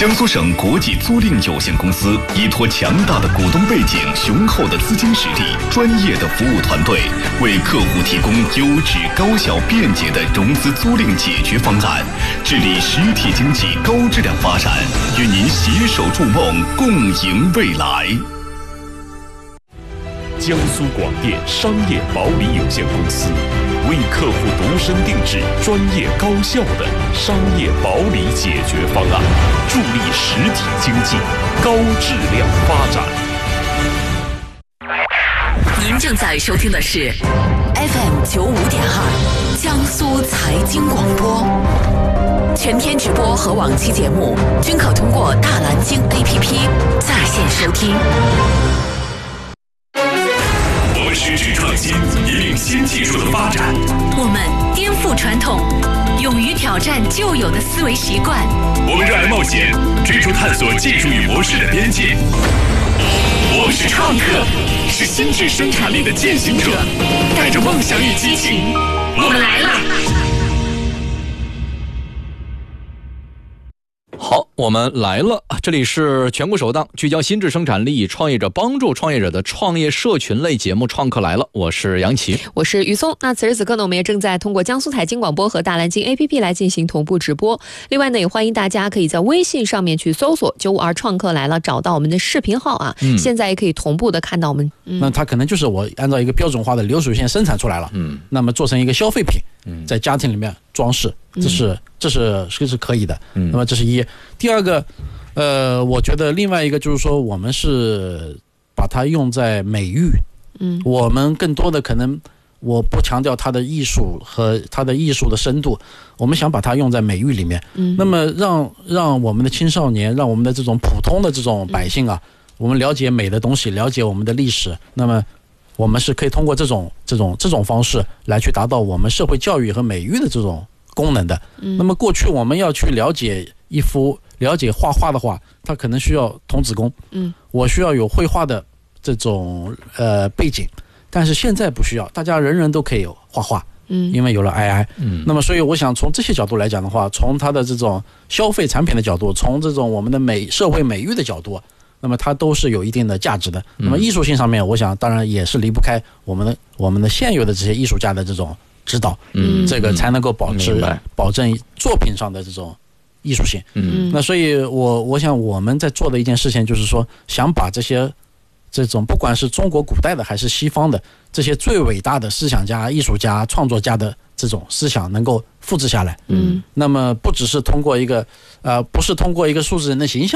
江苏省国际租赁有限公司依托强大的股东背景、雄厚的资金实力、专业的服务团队，为客户提供优质、高效、便捷的融资租赁解决方案，致力实体经济高质量发展，与您携手筑梦，共赢未来。 江苏广电商业保理有限公司为客户独身定制专业高效的商业保理解决方案，助力实体经济高质量发展。 您正在收听的是 FM95.2 江苏财经广播，全天直播和往期节目均可通过大蓝鲸 APP 在线收听。 实质创新，引领新技术的发展。 我们颠覆传统，勇于挑战旧有的思维习惯。 我们热爱冒险，追逐探索技术与模式的边界。我们是创客，是新质生产力的践行者，带着梦想与激情，我们来了。 好，我们来了。这里是全国首档聚焦新质生产力、创业者帮助创业者的创业社群类节目《创客来了》，我是杨奇， 我是于松。那此时此刻呢，我们也正在通过江苏财经广播和大蓝鲸 APP 来进行同步直播。另外呢，也欢迎大家可以在微信上面去搜索952创客来了，找到我们的视频号啊。现在也可以同步的看到我们。 那它可能就是我按照一个标准化的流水线生产出来了。那么做成一个消费品，在家庭里面装饰，这是可以的。那么这是一。第二个，我觉得另外一个就是说，我们是把它用在美育。我们更多的可能，我不强调它的艺术和它的艺术的深度，我们想把它用在美育里面。那么让我们的青少年，让我们的这种普通的这种百姓啊，我们了解美的东西，了解我们的历史。那么我们是可以通过这种方式来去达到我们社会教育和美育的这种功能的。那么过去我们要去了解画画的话，它可能需要童子功。我需要有绘画的这种背景，但是现在不需要，大家人人都可以画画。因为有了 AI。那么所以我想从这些角度来讲的话，从它的这种消费产品的角度，从这种我们的社会美育的角度，那么它都是有一定的价值的。那么艺术性上面，我想当然也是离不开我们的现有的这些艺术家的这种指导。这个才能够保证作品上的这种艺术性。那所以我想我们在做的一件事情就是说，想把这种不管是中国古代的还是西方的这些最伟大的思想家、艺术家、创作家的这种思想能够复制下来。那么不只是通过不是通过一个数字人的形象